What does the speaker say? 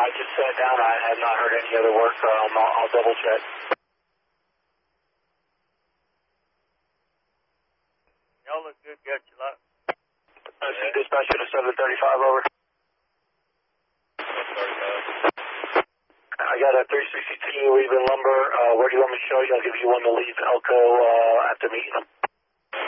I just sat down. I have not heard any other work. I'll double check. Y'all look good. Got you lot. Dispatch to 735 over. I got a 362 leaving lumber. Where do you want me to show you? I'll give you one to leave Elko after meeting them.